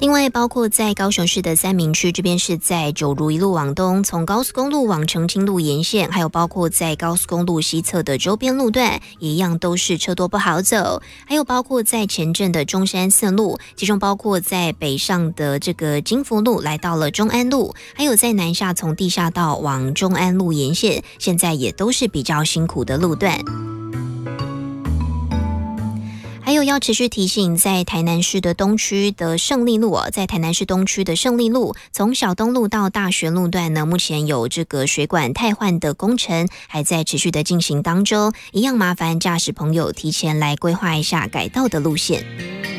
另外包括在高雄市的三民区，这边是在九如一路往东，从高速公路往澄清路沿线，还有包括在高速公路西侧的周边路段，也一样都是车多不好走。还有包括在前镇的中山四路，其中包括在北上的这个金福路来到了中安路，还有在南下从地下道往中安路沿线，现在也都是比较辛苦的路段。还有要持续提醒，在台南市的东区的胜利路在台南市东区的胜利路，从小东路到大学路段呢，目前有这个水管汰换的工程还在持续的进行当中，一样麻烦驾驶朋友提前来规划一下改道的路线。